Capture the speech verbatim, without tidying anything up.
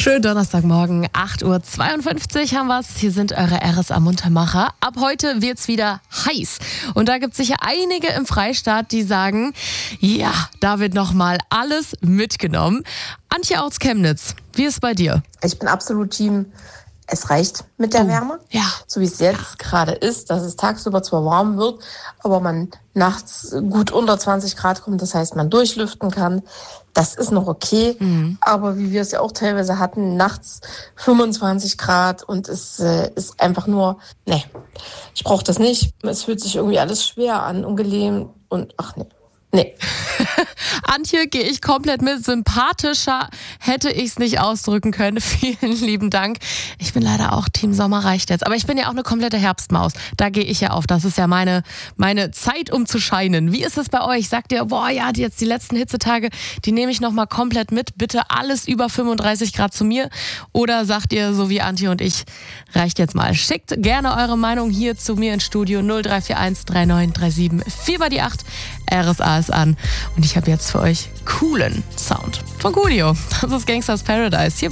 Schönen Donnerstagmorgen, acht Uhr zweiundfünfzig haben wir's. Hier sind eure R S A-Muntermacher. Ab heute wird's wieder heiß. Und da gibt's sicher einige im Freistaat, die sagen, ja, da wird nochmal alles mitgenommen. Antje aus Chemnitz, wie ist es bei dir? Ich bin absolut Team, es reicht mit der Oh, Wärme. ja. So wie es jetzt gerade ist, dass es tagsüber zwar warm wird, aber man nachts gut unter zwanzig Grad kommt. Das heißt, man durchlüften kann. Das ist noch okay. Mhm. Aber wie wir es ja auch teilweise hatten, nachts fünfundzwanzig Grad und es äh, ist einfach nur, nee, ich brauche das nicht. Es fühlt sich irgendwie alles schwer an, ungelähmt und ach nee. Nee. Antje, gehe ich komplett mit. Sympathischer hätte ich es nicht ausdrücken können. Vielen lieben Dank. Ich bin leider auch Team Sommer reicht jetzt. Aber ich bin ja auch eine komplette Herbstmaus. Da gehe ich ja auf. Das ist ja meine, meine Zeit, um zu scheinen. Wie ist es bei euch? Sagt ihr, boah, ja, jetzt die letzten Hitzetage, die nehme ich nochmal komplett mit. Bitte alles über fünfunddreißig Grad zu mir. Oder sagt ihr, so wie Antje und ich, reicht jetzt mal. Schickt gerne eure Meinung hier zu mir ins Studio null drei vier eins drei neun drei sieben vier bei die acht. R S A ist an. Und ich habe jetzt für euch coolen Sound von Coolio. Das ist Gangsters Paradise. Hier